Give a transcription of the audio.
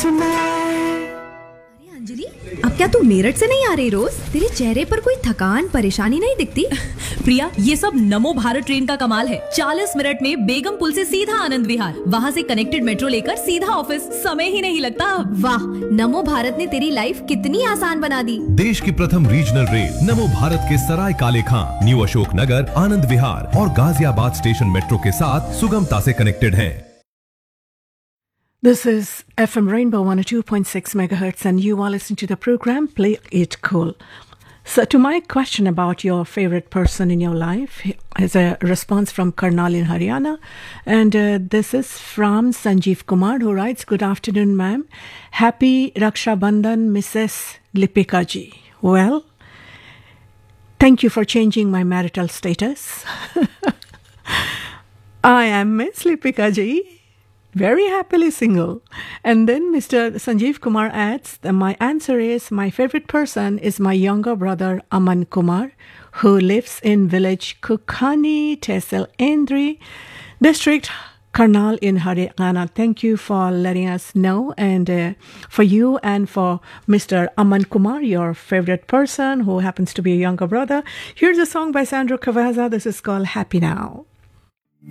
अरे अंजलि, अब क्या तू मेरठ से नहीं आ रही रोज? तेरे चेहरे पर कोई थकान परेशानी नहीं दिखती। प्रिया, ये सब नमो भारत ट्रेन का कमाल है। 40 मिनट में बेगम पुल से सीधा आनंद विहार, वहाँ से कनेक्टेड मेट्रो लेकर सीधा ऑफिस, समय ही नहीं लगता। वाह, नमो भारत ने तेरी लाइफ कितनी आसान बना दी। देश की प्रथम रीजनल रेल नमो भारत के सराय काले खां, न्यू अशोक नगर, आनंद विहार और गाजियाबाद स्टेशन मेट्रो के साथ सुगमता से कनेक्टेड है। This is FM Rainbow 102.6 megahertz and you are listening to the program Play It Cool. So to my question about your favorite person in your life is a response from Karnal in Haryana, and this is from Sanjeev Kumar, who writes, "Good afternoon, ma'am. Happy Raksha Bandhan, Mrs. Lipika ji. Well, thank you for changing my marital status. I am Miss Lipika ji, very happily single." And then Mr. Sanjeev Kumar adds that my answer is my favorite person is my younger brother Aman Kumar, who lives in village Kukhani, Tehsil Endri district, Karnal in Haryana. Thank you for letting us know, and for you and for Mr. Aman Kumar, your favorite person who happens to be a younger brother. Here's a song by Sandro Cavazza. This is called Happy Now.